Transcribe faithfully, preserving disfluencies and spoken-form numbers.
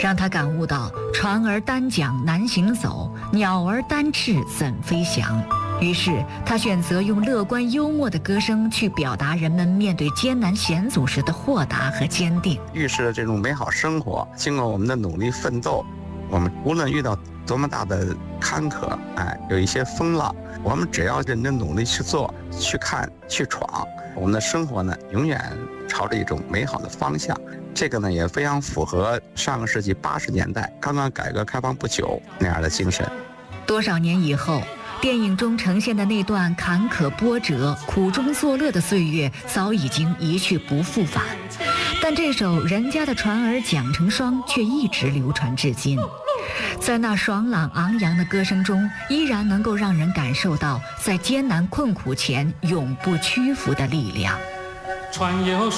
让他感悟到船儿单桨难行走，鸟儿单翅怎飞翔。于是他选择用乐观幽默的歌声去表达人们面对艰难险阻时的豁达和坚定， 预示这种美好生活。经过我们的努力奋斗，我们无论遇到多么大的坎坷，哎，有一些风浪，我们只要认真努力去做、去看、去闯，我们的生活呢，永远朝着一种美好的方向。这个呢，也非常符合上个世纪八十年代刚刚改革开放不久那样的精神。 多少年以后，电影中呈现的那段坎坷波折、苦中作乐的岁月早已经一去不复返，但这首《人家的船儿桨成双》却一直流传至今。在那爽朗昂扬的歌声中，依然能够让人感受到在艰难困苦前永不屈服的力量。 船有